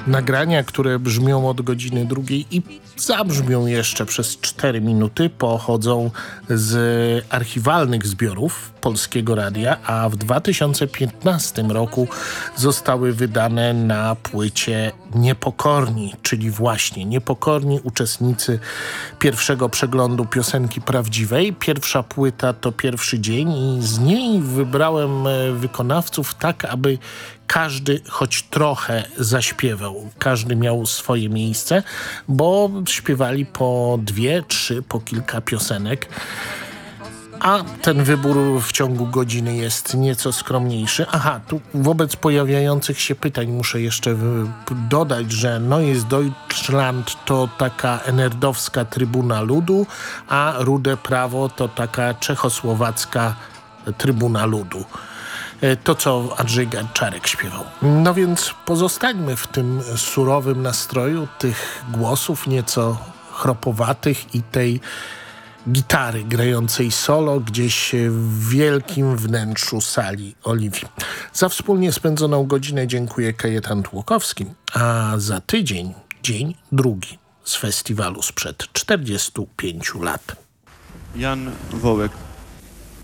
Nagrania, które brzmią od godziny 2 i zabrzmią jeszcze przez 4 minuty, pochodzą z archiwalnych zbiorów Polskiego Radia, a w 2015 roku zostały wydane na płycie Niepokorni, czyli właśnie Niepokorni, uczestnicy pierwszego przeglądu piosenki prawdziwej. Pierwsza płyta to Pierwszy dzień i z niej wybrałem wykonawców tak, aby każdy choć trochę zaśpiewał. Każdy miał swoje miejsce, bo śpiewali po 2, 3, po kilka piosenek. A ten wybór w ciągu godziny jest nieco skromniejszy. Aha, tu wobec pojawiających się pytań muszę jeszcze dodać, że Neues Deutschland to taka enerdowska Trybuna Ludu, a Rude Prawo to taka czechosłowacka Trybuna Ludu. To, co Andrzej Ganczarek śpiewał. No więc pozostańmy w tym surowym nastroju tych głosów nieco chropowatych i tej gitary grającej solo gdzieś w wielkim wnętrzu sali Oliwii. Za wspólnie spędzoną godzinę dziękuję Kajetan Tłokowski, a za tydzień dzień drugi z festiwalu sprzed 45 lat. Jan Wołek.